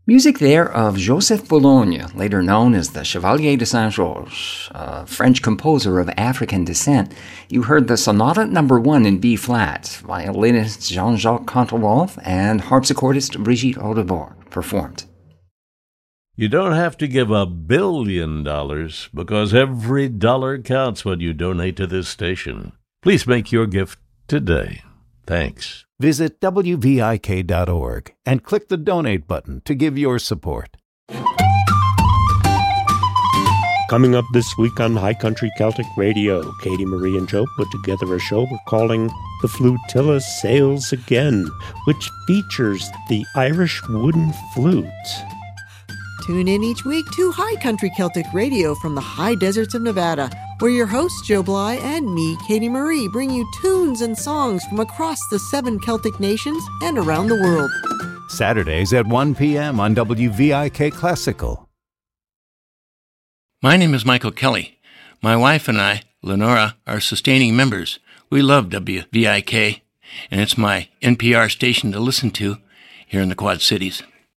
Music there of Joseph Boulogne, later known as the Chevalier de Saint-Georges, a French composer of African descent. You heard the Sonata No. 1 in B-flat, violinist Jean-Jacques Cantelroth and harpsichordist Brigitte Audebord performed. You don't have to give $1 billion because every dollar counts when you donate to this station. Please make your gift today. Thanks. Visit WVIK.org and click the donate button to give your support. Coming up this week on High Country Celtic Radio, Katie Marie and Joe put together a show we're calling The Flutilla Sails Again, which features the Irish wooden flute. Tune in each week to High Country Celtic Radio from the high deserts of Nevada, where your hosts Joe Bly and me, Katie Marie, bring you tunes and songs from across the 7 Celtic nations and around the world. Saturdays at 1 p.m. on WVIK Classical. My name is Michael Kelly. My wife and I, Lenora, are sustaining members. We love WVIK, and it's my NPR station to listen to here in the Quad Cities.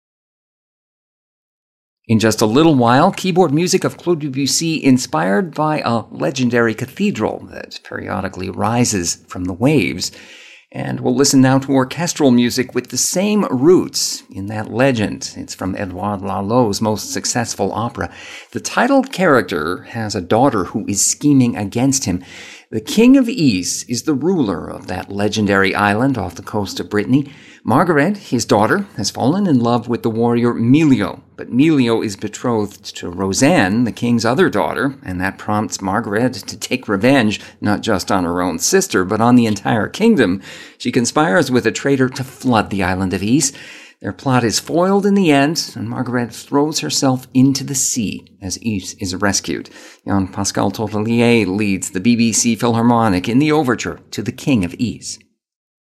In just a little while, keyboard music of Claude Debussy inspired by a legendary cathedral that periodically rises from the waves. And we'll listen now to orchestral music with the same roots in that legend. It's from Edouard Lalot's most successful opera. The titled character has a daughter who is scheming against him. The King of Ys is the ruler of that legendary island off the coast of Brittany. Margaret, his daughter, has fallen in love with the warrior Melio, but Melio is betrothed to Roseanne, the king's other daughter, and that prompts Margaret to take revenge, not just on her own sister, but on the entire kingdom. She conspires with a traitor to flood the island of Ys. Their plot is foiled in the end, and Margaret throws herself into the sea as Ys is rescued. Jean-Pascal Totelier leads the BBC Philharmonic in the overture to The King of Ys.